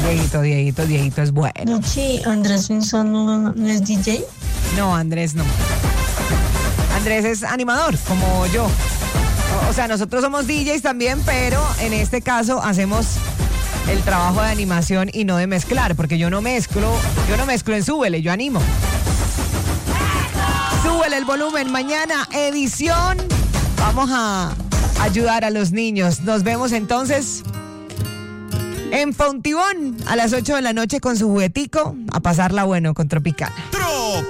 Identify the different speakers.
Speaker 1: Dieguito es bueno.
Speaker 2: No, sí, Andrés Pinzón no es DJ.
Speaker 1: No, Andrés no. Andrés es animador, como yo. O sea, nosotros somos DJs también, pero en este caso hacemos el trabajo de animación y no de mezclar, porque yo no mezclo en Súbele, yo animo. Súbele el volumen, mañana edición. Vamos a ayudar a los niños. Nos vemos entonces en Fontibón a las 8 de la noche con su juguetico, a pasarla bueno con Tropicana.